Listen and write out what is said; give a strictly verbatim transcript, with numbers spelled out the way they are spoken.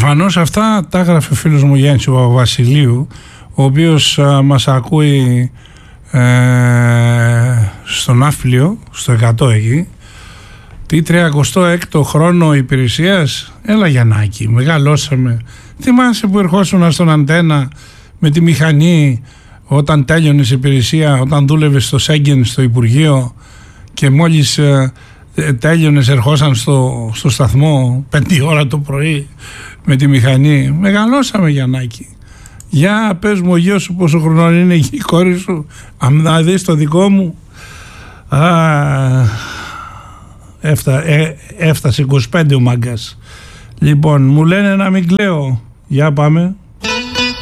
Προφανώς αυτά τα έγραφε ο φίλος μου Γιάννης ο Βασιλείου, ο οποίος α, μας ακούει ε, στον Ναύπλιο, στο εκατό εκεί. Τι τριακοστό έκτο χρόνο υπηρεσίας. Έλα Γιαννάκη, μεγαλώσαμε. Θυμάσαι που ερχόσουν στον Αντένα με τη μηχανή όταν τέλειωνες υπηρεσία, όταν δούλευες στο Σέγγεν στο Υπουργείο και μόλις ε, τέλειωνες ερχόσαν στο, στο σταθμό πέντε ώρα το πρωί με τη μηχανή. Μεγαλώσαμε Γιαννάκη. Για πες μου ο γιος σου πόσο χρονών είναι η κόρη σου, αν να δεις το δικό μου. Α, έφτα, ε, έφτασε είκοσι πέντε ο μάγκας. Λοιπόν, μου λένε να μην κλαίω. Για πάμε.